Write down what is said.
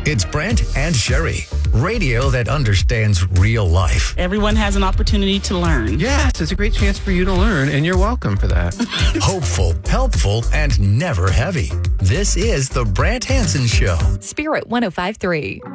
It's Brent and Sherry, radio that understands real life. Everyone has an opportunity to learn. Yes, it's a great chance for you to learn, and you're welcome for that. Hopeful, helpful, and never heavy. This is the Brant Hansen Show. Spirit 105.3.